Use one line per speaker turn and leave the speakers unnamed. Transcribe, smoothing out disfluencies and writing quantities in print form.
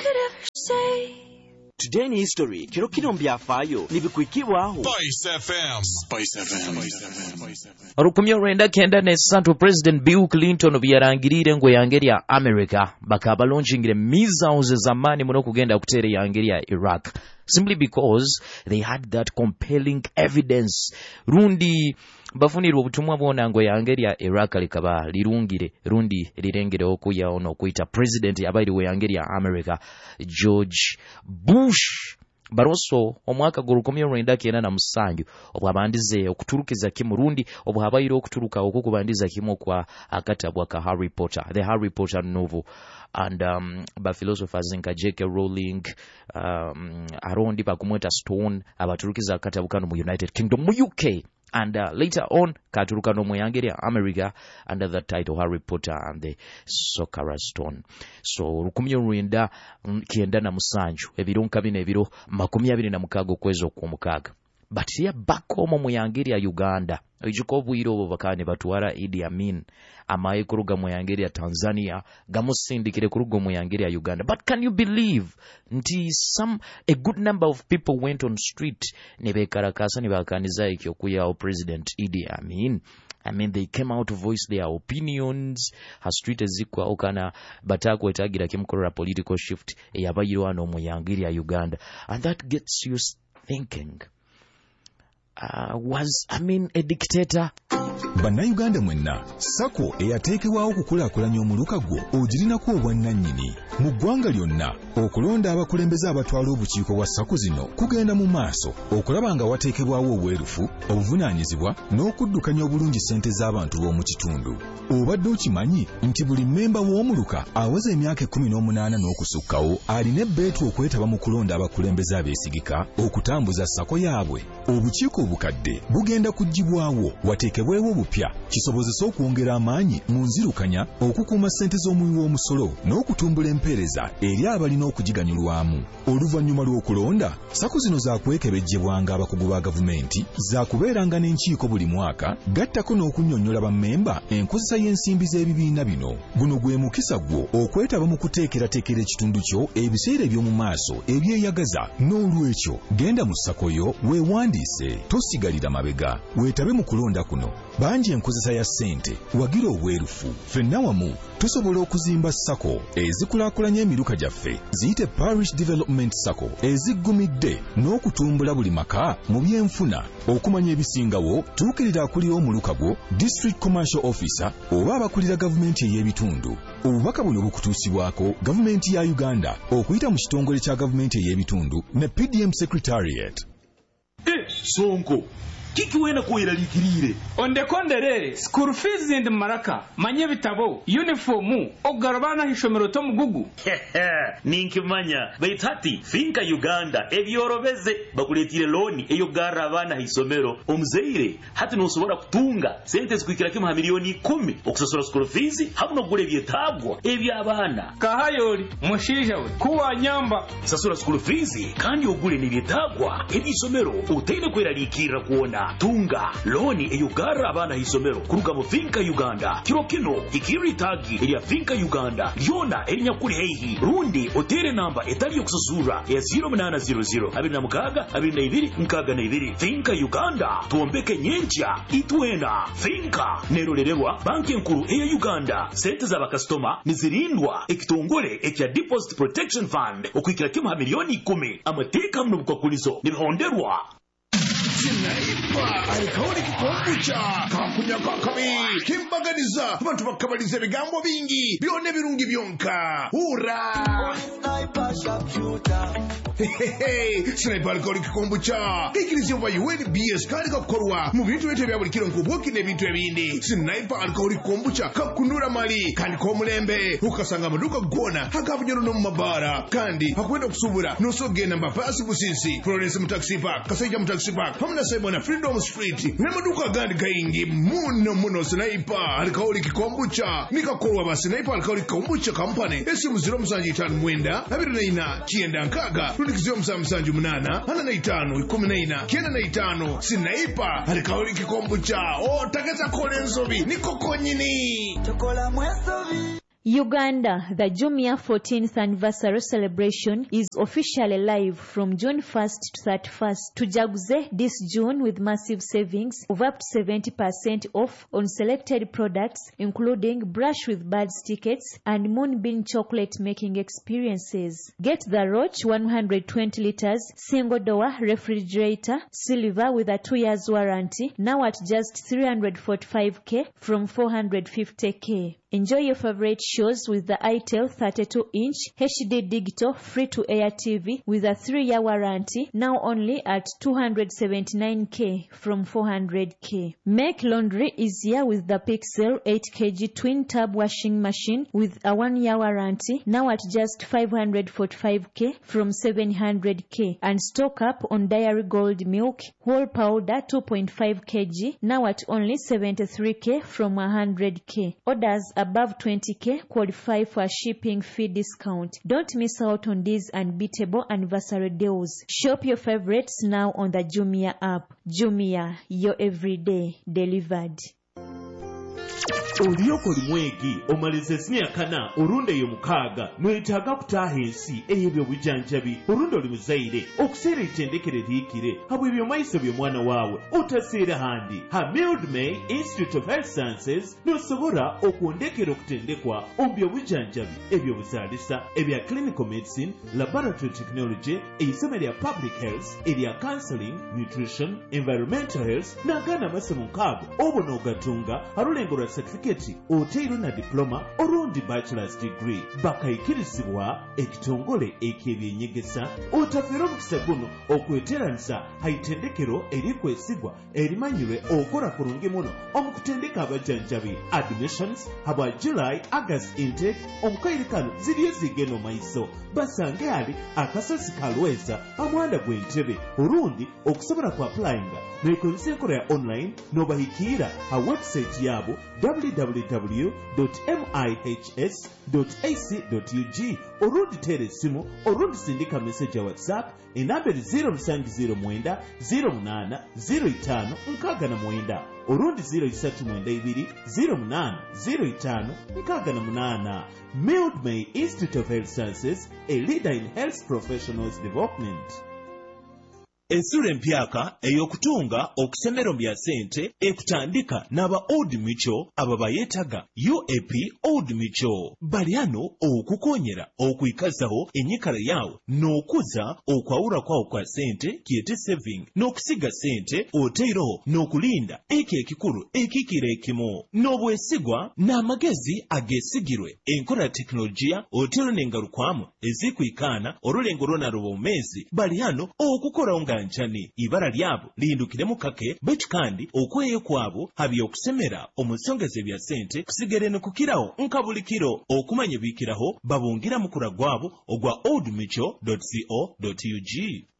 could ever say.
Today in history, kiro kino mbyafaayo nibikwikibwaho.
Spice FM.
Rukumyo rwenda kenda ne Santo President Bill Clinton byarangirire ngo yangerya America bakaba launchingire missiles zamani muno kugenda kutere yangerya Iraq simply because they had that compelling evidence. Rundi bafunirwa obutumwa bwona ngo yangerya Iraq likaba lirungire rundi lirengere okuya ono kuita president abairi we yangerya America George Bush baroso omwaka gurukomyo rwenda kena na musanju obwabandize okuturukiza kimurundi obwabayiro okuturuka okukubandiza kimo kwa akatabwa ka Harry Potter, the Harry Potter novel, and ba philosophers nka J.K. Rowling arondi bakumweta Stone abaturukiza akatabukano mu United Kingdom mu UK. And later on, katuruka no muyangeria America under the title Harry Potter and the Sorcerer's Stone. So rukumyo rwenda kienda na musanju ebiro nkabine ebiro 26 kwezo ku mukaga. But here back home muyangeria Uganda ejiko bwiro obakane batwara Idi Amin amaye kuruga muyangeria Tanzania gamusindikire kuruga muyangeria Uganda. But can you believe nti a good number of people went on street nebekarakasa nebakaniza ekyo kuya President Idi Amin. I mean, they came out to voice their opinions. Her street ezikwa okana batako etagira kimkorera political shift yabayiro ano muyangeria Uganda. And that gets you thinking. Was Amin a dictator?
Bannayuganda mwenna sako eyateekebwawo okukulakulanya omuluka gwo ogirinako obwannannyini mu ggwanga lyonna. Okulonda abakulembeze abatwala obukiiko bwa sako zino kugenda mu maaso okulaba nga wateekebwawo obwerufu, obuvunaanyizibwa n'okuddukanya obulungi ssente z'abantu b'omu kitundu. Obadde okimanyi nti buli mmemba w'omuluka aweza emyaka 18 n'okusukkawo alina ebbeetu okwetaba mu kulonda abakulembeze abeesigika okutambuza sako yaabwe. Obukiiko obukadde bugenda kuggyibwawo wateekebwewo obupya kisobozesa okwongera amaanyi mu nzirukanya, okukuuma ssente z'omuwi w'omusolo n'okutumbula empeereza eri abalina okugiganyulwamu. Oluvannyuma lw'okulonda, sako zino zaakwekebejjebwanga abakugu ba gavumenti, zaakubeeranga n'enkiiko buli mwaka, gattako n'okunnyonnyola bammemba enkozesa y'ensimbi z'ebibiina bino. Guno gwe mukisa gwo okwetaba mu kuteekerateekera ekitundu kyo ebiseera eby'omu maaso ebyeyagaza. N'olwekyo genda mu sako yo weewandiise, tosigalira mabega, weetabe mu kulonda kuno. Banji enkozesa ya ssente, wagira obwerufu. Ffenna wamu tusobola okuzimba sako ezikulaakulanya emiruka gyaffe, ziyite Parish Development Sako eziggumidde n'okutumbula buli maka mu byenfuna. Okumanya ebisingawo, tuukirira akulira omuluka gwo, District Commercial Officer oba abakulira gavumenti ey'ebitundu. Obubaka buno bukutuusibwako gavumenti ya Uganda okuyita mu kitongole kya gavumenti ey'ebitundu ne PDM Secretariat.
Sonko kiki wena kuiralikirire
onde konderere school fees and maraka manye bitabo uniform ogarabana hishomero to mugugu
ninkimanya baitati finka Uganda ebyorobeze bakuletire loan eyo garabana hisomero omuzeire hati nosobora kutunga sente zikwikira kimha milioni 10 okusasura school fees habuno gule byetabwa ebyabana
kahayoli mushija we kuwa nyamba
sasura school fees kandi ogule nebyetabwa ebisomero utende kwiralikira kuona tunga loni eyugara abana hisomero kuruga mu finka Uganda kiro kino ikiri tagi elia finka Uganda yona elinya kuri heihi rundi otere namba etali yokusuzura ya 0800 abiri finka Uganda tuombeke nyencha itwena finka nerorerwa banki nkuru eya Uganda sente za bakastoma nizirindwa ekitongole ekya Deposit Protection Fund okwikira kimha milioni 10 amateka mno bukakulizo nibihonderwa
Sinaipa alikauli kikombucha kakunya kakabi kimbaganiza abantu bakabaliza ebigambo bingi byone birungi byonka hura Sinaipa sharpshooter Sinaipa alikauli kikombucha ikirizi oba UNBS kali kakorwa mu bintu bete bya buli kiro nkubuki ne bintu ebindi. Sinaipa alikauli kikombucha kakunura mali kandi ko mulembe ukasanga amaduka gona hakabunyoro no mabara kandi hakwenda kusubura no sogenda mbapasi busisi Florence mu taxi park kasaija mu taxi park hamna sebo na Freedom Street nemaduka gandi kaingi muno Sinaipa alikauli kikombucha nikakorwa ba Sinaipa alikauli kikombucha company esimu 0 mwenda 29 chienda nkaga rulikizio msanju munana hana na 5 14 kienda na 5 Sinaipa alikauli kikombucha takeza kole nsobi nikoko nyini chokola mwesobi
Uganda, the Jumia 14th anniversary celebration is officially live from June 1st to 31st. Tujaguze this June with massive savings of up to 70% off on selected products, including Brush with Birds tickets and Moonbeam chocolate making experiences. Get the Roach 120 liters single door refrigerator silver with a 2 years warranty now at just 345k from 450k. Enjoy your favorite shows with the ITEL 32-inch HD digital free-to-air TV with a 3-year warranty now only at 279k from 400k. Make laundry easier with the Pixel 8kg twin tub washing machine with a 1-year warranty now at just 545k from 700k. And stock up on Dairy Gold milk whole powder 2.5 kg now at only 73k from 100k. Orders above 20k qualify for a shipping fee discount. Don't miss out on these unbeatable anniversary deals. Shop your favorites now on the Jumia app. Jumia, your everyday delivered.
Olioko limwegi omalize siniakana orunde yomukaaga nwetaaga kutaaha ensi ey'ebyobujanjabi orunde oli muzaire okuseera ettendekere liikire habwe ebyomaiso by'omwana waawe otaseera handi ha Mildred May Institute of Health Sciences n'osobola okwondekera okutendekwa omu byobujanjabi ebyobuzaalisa ebya clinical medicine, laboratory technology, eisomo lya public health, erya counseling, nutrition, environmental health n'agaana amasomo nkaago obo n'ogatunga alulengo lwa certificate oteiro na diploma orundi bachelor's degree bakayikirizibwa ekitongole eky'ebyenyegesa otafera omukisa guno okweteranisa haitendekero erikwesigwa erimanyirwe okora kurungi muno omukutendeka abajanjabi. Admissions habwa July August intake omukairikano ziriyo zigeno maiso basange ali akasozi kalweza amwanda gw'entebe orundi okusobola ku applyinga nekozesa enkola ya online n'obahikira ha website yabo www.mihs.ac.ug orundi tera essimu orundi sindika message ya WhatsApp enamberi 0709 08 05 69 orundi 0392 08 05 68. Mildred May Institute of Health Sciences, a leader in health professionals development. Ensura empyaka ey'okutunga okusemero bya ssente ekutandika n'aba Old Mutual aba bayetaga UAP Old Mutual bali ano okukonyera okuyikazaho enyikala yawo n'okuza okwawula kwawo kwa ssente kiyete saving n'okusiga ssente oteiroho n'okulinda eki ekikulu ekikira ekimu n'obwesigwa n'amagezi agesigirwe enkola ya tekinologiya oteiro n'engalukwamu ezikwikaana olulengo lwonalwo omumezi bali ano okukola nga njani ibara lyabo lihindukiremu kake bechi kandi okweyo kwabo habi okusemera omusongeze bya sente kusigere nekukiraho nkabulikiro okumanya bikiraho babungira mukura gwabo ogwa oldmutual.co.ug.